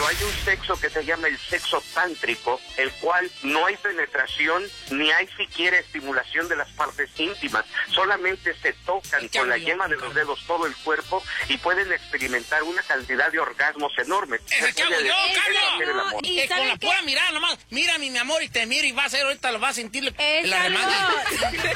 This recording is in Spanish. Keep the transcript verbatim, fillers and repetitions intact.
pero hay un sexo que se llama el sexo tántrico, el cual no hay penetración ni hay siquiera estimulación de las partes íntimas, solamente se tocan con la yema de los dedos todo el cuerpo y pueden experimentar una cantidad de orgasmos enormes. ¡Ese que hago yo, Carlos! ¿Y Es con la sabe qué? pura mirada nomás. Mira, mi amor, y te miro y vas a ver, ahorita lo vas a sentir Es la algo- demanda.